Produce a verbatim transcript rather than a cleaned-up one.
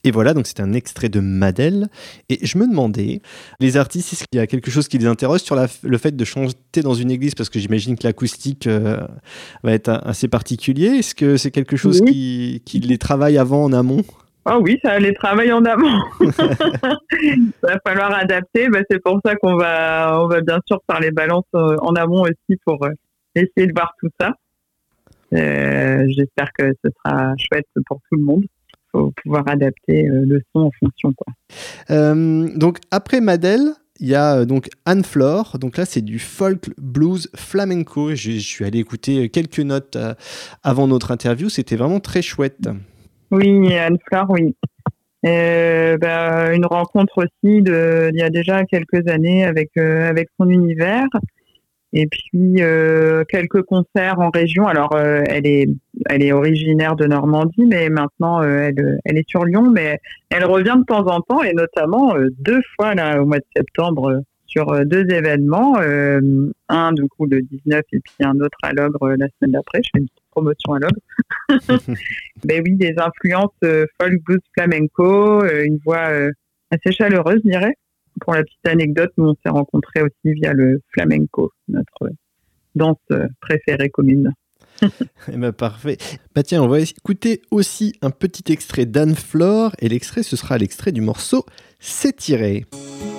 Et voilà, donc c'était un extrait de Madel. Et je me demandais, les artistes, est-ce qu'il y a quelque chose qui les interroge sur la, le fait de chanter dans une église? Parce que j'imagine que l'acoustique euh, va être assez particulier. Est-ce que c'est quelque chose Oui. qui, qui les travaille avant, en amont? Ah oui, ça les travaille en amont. Il va falloir adapter. Bah, c'est pour ça qu'on va, on va bien sûr faire les balances en amont aussi pour essayer de voir tout ça. Euh, j'espère que ce sera chouette pour tout le monde. Il faut pouvoir adapter le son en fonction, quoi. Euh, donc après Madel, il y a donc Anne-Flore. Donc là, c'est du folk blues flamenco. Je, je suis allé écouter quelques notes euh, avant notre interview. C'était vraiment très chouette. Oui, Anne-Flore, oui. Euh, bah, une rencontre aussi de, il y a déjà quelques années avec, euh, avec son univers. Et puis euh, quelques concerts en région. Alors euh, elle est elle est originaire de Normandie, mais maintenant euh, elle elle est sur Lyon, mais elle revient de temps en temps et notamment euh, deux fois là au mois de septembre euh, sur euh, deux événements, euh, un du coup le dix-neuf et puis un autre à l'Ogre euh, la semaine d'après. Je fais une petite promotion à l'Ogre. Ben oui, des influences euh, folk blues flamenco, euh, une voix euh, assez chaleureuse, je dirais. Pour la petite anecdote, nous on s'est rencontrés aussi via le flamenco, notre danse préférée commune. Eh ben, parfait. Bah tiens, on va écouter aussi un petit extrait d'Anne-Flore, et l'extrait, ce sera l'extrait du morceau S'étirer.